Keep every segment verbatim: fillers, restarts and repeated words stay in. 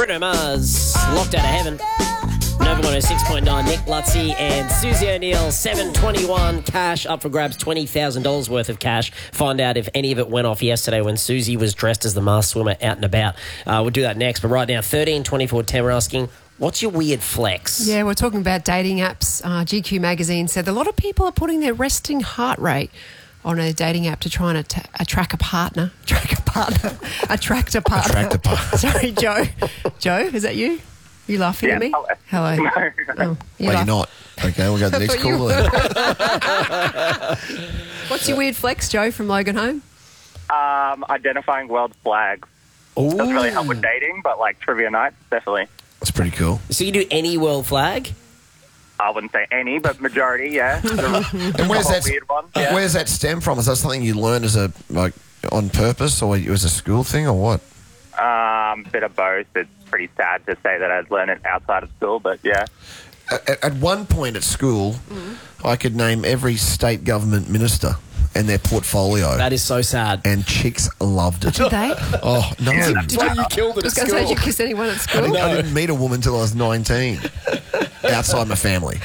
Bruno Mars, Locked Out of Heaven. Nova one oh six point nine, Nick Lutzy and Susie O'Neill, seven twenty-one, cash up for grabs, twenty thousand dollars worth of cash. Find out if any of it went off yesterday when Susie was dressed as the masked swimmer out and about. Uh, we'll do that next, but right now, thirteen twenty-four ten, we're asking, what's your weird flex? Yeah, we're talking about dating apps. Uh, G Q magazine said a lot of people are putting their resting heart rate on a dating app to try and att- attract a partner. Attract a partner. Attract a partner. Attract a partner. Sorry, Joe. Joe, is that you? You laughing Yeah, at me? hello. Hello. No. Oh, you Well, laugh- you're not. Okay, we'll go to the next thought you caller. What's your weird flex, Joe, from Logan Home? Um, identifying world flags. Doesn't really help with dating, but like trivia nights, definitely. That's pretty cool. So you do any world flag? I wouldn't say any, but majority, yeah. And where's that? Weird one, yeah. Where's that stem from? Is that something you learned as a like on purpose, or it was a school thing, or what? Um, bit of both. It's pretty sad to say that I'd learned it outside of school, but yeah. At, at one point at school, I could name every state government minister and their portfolio, That is so sad. and chicks loved it. Did they? Oh no! That's why you killed it I was at going to say, did you school. kiss anyone at I school? didn't, I didn't meet a woman until I was nineteen, outside my family.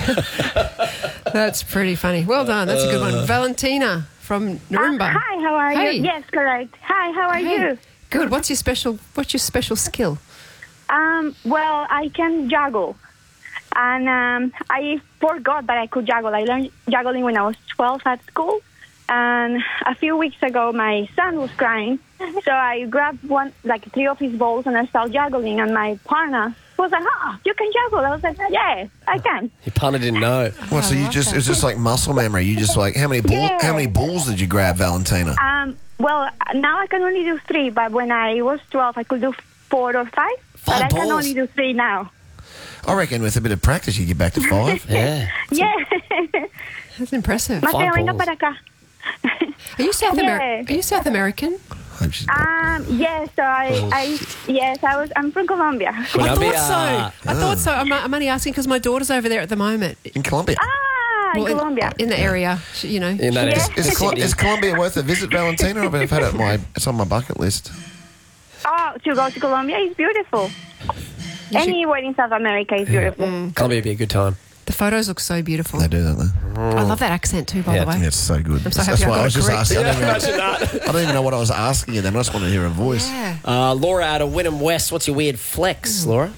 That's pretty funny. Well done. That's a good one. Valentina from Nuremberg. Uh, hi, how are Hey. you? Yes, correct. Hi, how are Hey. you? Good. What's your special? What's your special skill? Um, well, I can juggle. And um, I forgot that I could juggle. I learned juggling when I was twelve at school. And a few weeks ago, my son was crying. So I grabbed one, like three of his balls, and I started juggling. And my partner was like, oh, you can juggle. I was like, yeah, I can. Your punter didn't know. What? So you just it's just like muscle memory. You just like how many ball, Yeah. how many balls did you grab, Valentina? Um, well, now I can only do three. But when I was twelve, I could do four or five. Five but I can balls? only do three now. I reckon with a bit of practice, you get back to five. Yeah. Yeah. That's impressive. Mateo, Five venga balls. para acá. Are you South Yeah. American? Are you South American? Hope she's- Um, yes, so I, I, yes, I was. I'm from Colombia. I Colombia. thought so. I thought so. I'm, I'm only asking because my daughter's over there at the moment. in Colombia. Ah, in Well, in- Colombia. In the area, she- you know. In that Yeah. is- Is, Col- is Colombia worth a visit, Valentina? I've I've had it on my it's on my bucket list. Oh, to go to Colombia is beautiful. You should- Anywhere in South America is beautiful. Colombia would be a good time. The photos look so beautiful. They do, don't they? I love that accent too, by Yeah, the way. Yeah, it's so good. I'm so That's happy I why got I was it just correct. asking. I don't, Imagine even, that. I don't even know what I was asking you then. I just wanted to hear a voice. Yeah. Uh, Laura out of Wynnum West, what's your weird flex, Laura?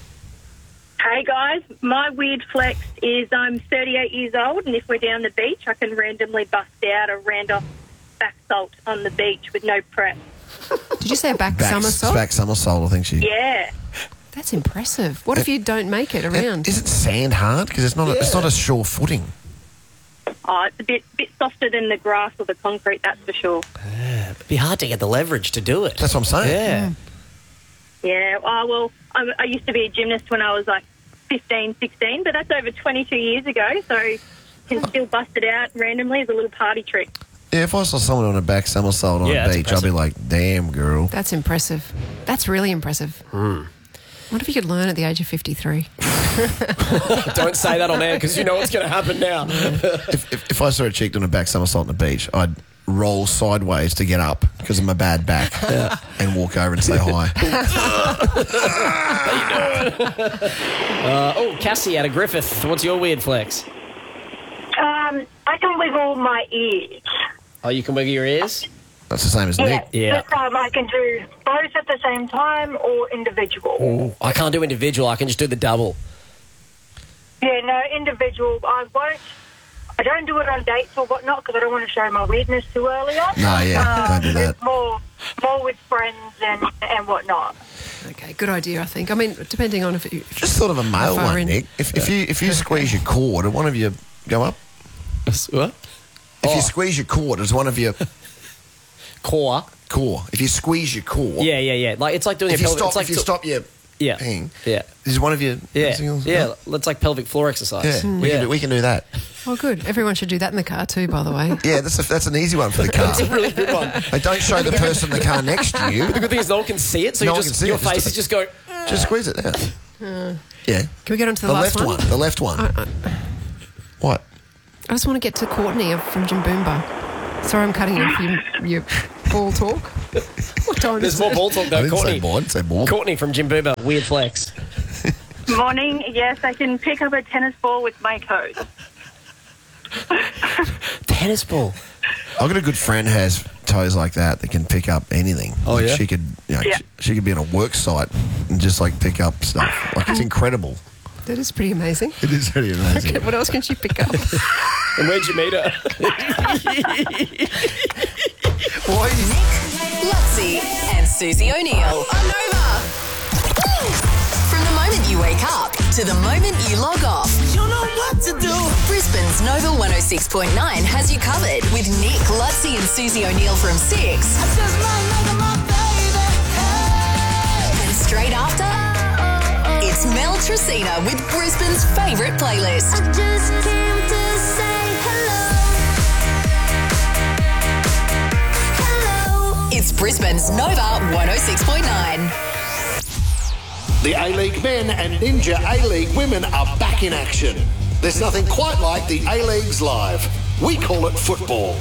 Hey guys, my weird flex is I'm thirty-eight years old, and if we're down the beach, I can randomly bust out a Randolph back salt on the beach with no prep. Did you say a back, Back, somersault? back somersault, I think she. Yeah. That's impressive. What if you don't make it around? Is it sand hard? Because it's not. A, it's not a sure footing. Oh, it's a bit bit softer than the grass or the concrete, that's for sure. It'd be hard to get the leverage to do it. That's what I'm saying. Yeah. Yeah, oh, well, I'm, I used to be a gymnast when I was like fifteen, sixteen, but that's over twenty-two years ago, so can still bust it out randomly as a little party trick. Yeah, if I saw someone on a back somersault on Yeah, a that's beach, I'd be impressive. like, "Damn, girl." That's impressive. That's really impressive. What if you could learn at the age of fifty-three? Don't say that on air because you know what's going to happen now. If, if, if I saw a chick doing a back somersault on the beach, I'd roll sideways to get up because of my bad back and walk over and say hi. Uh, oh, Cassie out of Griffith, what's your weird flex? Um, I can wiggle my ears. Oh, you can wiggle your ears? That's the same as Nick. Yeah. But, um, I can do both at the same time or individual. Ooh, I can't do individual, I can just do the double. Yeah, no, individual. I won't. I don't do it on dates or whatnot because I don't want to show my weirdness too early on. No, yeah, don't do that. It's more, more with friends and, and whatnot. Okay, good idea, I think. I mean, depending on if you... Just sort of a male Far one, in. Nick. If, if you if you squeeze your cord, do one of you go up? What? If Oh. you squeeze your cord, does one of you Core. core? If you squeeze your core, Yeah, yeah, yeah. Like it's like doing If a you pelvic. stop, it's like if you to- stop your Yeah. thing, Yeah. is one of you? Yeah. singles? Yeah. It's like pelvic floor exercise. Yeah, we, Can do, we can do that. Oh, good. Everyone should do that in the car too, by the way. Yeah, that's a, that's an easy one for the car. That's a really good one. Hey, don't show the person in the car next to you. The good thing is no one can see it, so No you one just can see your it, just face do- is just going. Just squeeze it out. Yeah. Can we get on to the, The last left one. The left one. I, I, What? I just want to get to Courtney from Jimboomba. Sorry, I'm cutting you off. You, you ball talk. What time There's is more it? ball talk I though. didn't say Courtney. ball. I didn't say ball. Courtney from Jimboomba. Weird flex. Morning. Yes, I can pick up a tennis ball with my toes. Tennis ball. I've got a good friend who has toes like that that can pick up anything. Oh, like yeah? She could, you know, Yeah. she, she could be on a work site and just like pick up stuff. Like it's incredible. That is pretty amazing. It is really amazing. Okay, what else can she pick up? And where'd you meet her? Why? Lutzi and Susie O'Neill on Nova. From the moment you wake up to the moment you log off, you know what to do. Brisbane's Nova one oh six point nine has you covered with Nick, Lutzi and Susie O'Neill from six. And straight after, it's Mel Tracina with Brisbane's favourite playlist. I just came to say hello. Hello. It's Brisbane's Nova one oh six point nine. The A-League men and Ninja A-League women are back in action. There's nothing quite like the A-Leagues live. We call it football.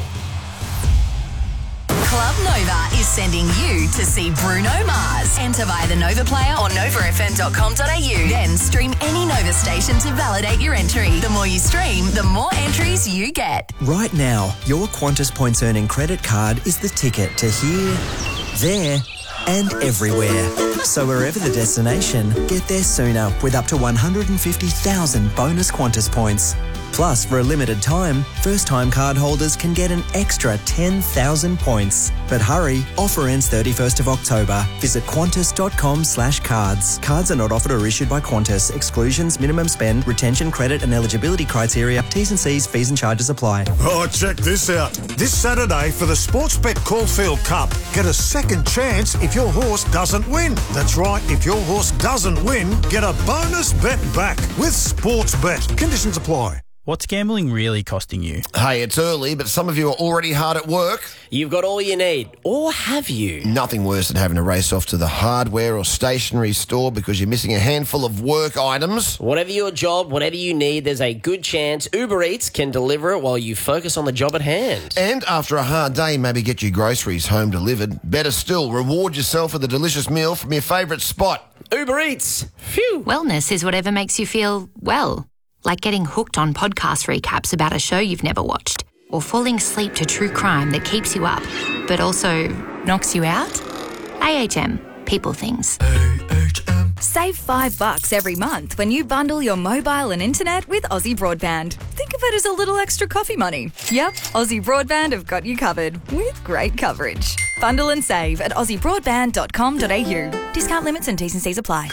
Club Nova is sending you to see Bruno Mars. Enter via the Nova player or nova f m dot com dot a u. Then stream any Nova station to validate your entry. The more you stream, the more entries you get. Right now, your Qantas Points Earning credit card is the ticket to here, there, and everywhere. So wherever the destination, get there sooner with up to one hundred fifty thousand bonus Qantas points. Plus, for a limited time, first-time card holders can get an extra ten thousand points. But hurry, offer ends thirty-first of October. Visit qantas.com slash cards. Cards are not offered or issued by Qantas. Exclusions, minimum spend, retention, credit and eligibility criteria, T's and C's, fees and charges apply. Oh, check this out. This Saturday for the Sportsbet Caulfield Cup, get a second chance if your horse doesn't win. That's right, if your horse doesn't win, get a bonus bet back with Sportsbet. Conditions apply. What's gambling really costing you? Hey, it's early, but some of you are already hard at work. You've got all you need. Or have you? Nothing worse than having to race off to the hardware or stationery store because you're missing a handful of work items. Whatever your job, whatever you need, there's a good chance Uber Eats can deliver it while you focus on the job at hand. And after a hard day, maybe get your groceries home delivered. Better still, reward yourself with a delicious meal from your favourite spot. Uber Eats. Phew. Wellness is whatever makes you feel well. Like getting hooked on podcast recaps about a show you've never watched, or falling asleep to true crime that keeps you up, but also knocks you out. A H M. People things. Save five bucks every month when you bundle your mobile and internet with Aussie Broadband. Think of it as a little extra coffee money. Yep, Aussie Broadband have got you covered with great coverage. Bundle and save at aussie broadband dot com dot a u. Discount limits and T's and C's apply.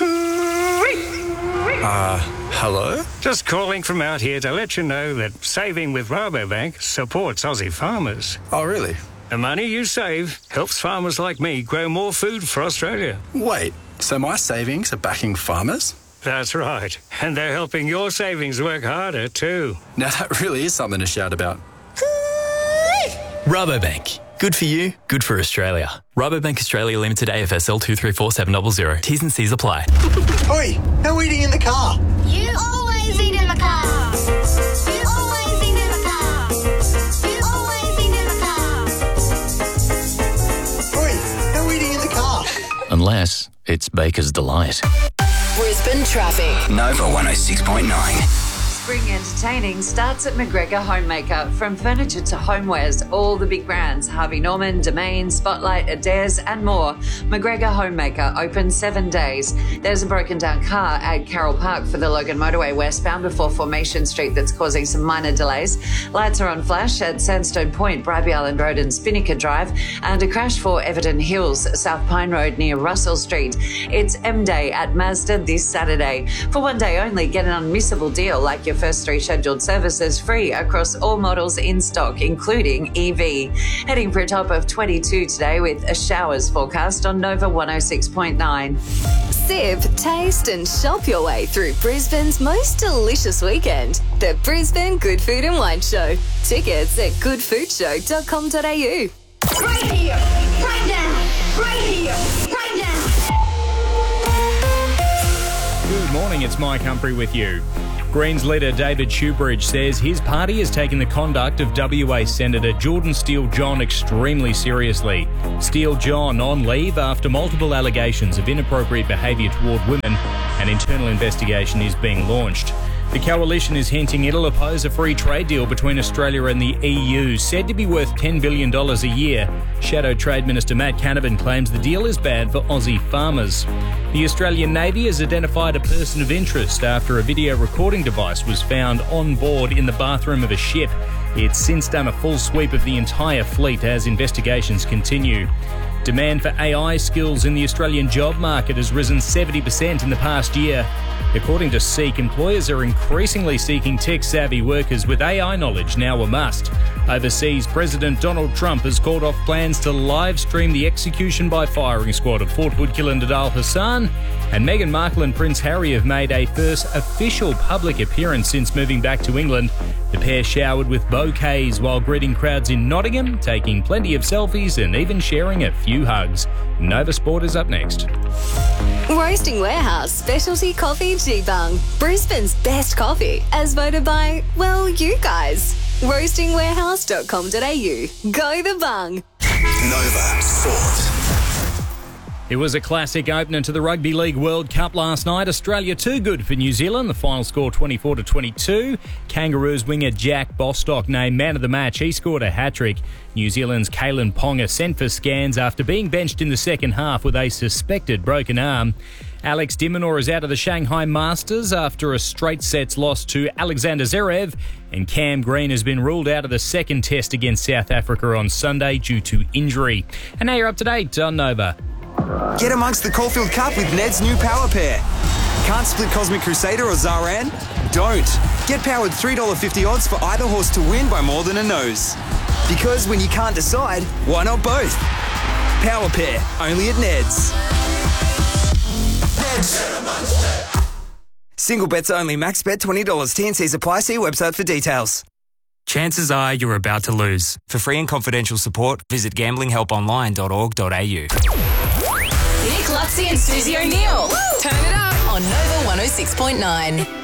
Uh, hello? Just calling from out here to let you know that saving with Rabobank supports Aussie farmers. Oh, really? The money you save helps farmers like me grow more food for Australia. Wait, so my savings are backing farmers? That's right. And they're helping your savings work harder too. Now that really is something to shout about. Rabobank. Good for you, good for Australia. Rabobank Australia Limited A F S L two three four seven zero zero. T's and C's apply. Oi, no eating in the car. You always eat in the car. You always eat in the car. You always eat in the car. Oi, no eating in the car. Unless it's Baker's Delight. Brisbane traffic. Nova one oh six point nine. Spring entertaining starts at McGregor Homemaker. From furniture to homewares, all the big brands, Harvey Norman, Domain, Spotlight, Adairs and more. McGregor Homemaker, open seven days. There's a broken down car at Carroll Park for the Logan Motorway westbound before Formation Street that's causing some minor delays. Lights are on flash at Sandstone Point, Bribie Island Road and Spinnaker Drive, and a crash for Everton Hills, South Pine Road near Russell Street. It's M-Day at Mazda this Saturday. For one day only, get an unmissable deal like your first three scheduled services free across all models in stock, including E V. Heading for a top of twenty-two today with a showers forecast on Nova one oh six point nine. Sip, taste and shop your way through Brisbane's most delicious weekend. The Brisbane Good Food and Wine Show. Tickets at good food show dot com dot a u. Right here, right now, right here, right now. Good morning, it's Mike Humphrey with you. Greens leader David Shoebridge says his party has taken the conduct of W A Senator Jordan Steele-John extremely seriously. Steele-John on leave after multiple allegations of inappropriate behaviour toward women. An internal investigation is being launched. The coalition is hinting it'll oppose a free trade deal between Australia and the E U, said to be worth ten billion dollars a year. Shadow Trade Minister Matt Canavan claims the deal is bad for Aussie farmers. The Australian Navy has identified a person of interest after a video recording device was found on board in the bathroom of a ship. It's since done a full sweep of the entire fleet as investigations continue. Demand for A I skills in the Australian job market has risen seventy percent in the past year. According to Seek, employers are increasingly seeking tech-savvy workers with A I knowledge now a must. Overseas, President Donald Trump has called off plans to live stream the execution by firing squad of Fort Hood killer Nidal Hassan. And Meghan Markle and Prince Harry have made a first official public appearance since moving back to England. The pair showered with bouquets while greeting crowds in Nottingham, taking plenty of selfies and even sharing a few hugs. Nova Sport is up next. Roasting Warehouse Specialty Coffee G-Bung. Brisbane's best coffee, as voted by, well, you guys. roasting warehouse dot com dot a u. Go the bung. Nova Sport. It was a classic opener to the Rugby League World Cup last night. Australia too good for New Zealand. The final score twenty-four to twenty-two. Kangaroos winger Jack Bostock named man of the match. He scored a hat-trick. New Zealand's Kalen Ponga sent for scans after being benched in the second half with a suspected broken arm. Alex de Minaur is out of the Shanghai Masters after a straight sets loss to Alexander Zverev. And Cam Green has been ruled out of the second test against South Africa on Sunday due to injury. And now you're up to date on Nova. Get amongst the Caulfield Cup with Ned's new Power Pair. Can't split Cosmic Crusader or Zaran? Don't. Get powered three dollars fifty odds for either horse to win by more than a nose. Because when you can't decide, why not both? Power Pair, only at Ned's. Ned's. Single bets only. Max bet twenty dollars. T and Cs apply. See website for details. Chances are you're about to lose. For free and confidential support, visit gambling help online dot org dot a u. Nick Luxie and Susie O'Neill. Turn it up on Nova one oh six point nine.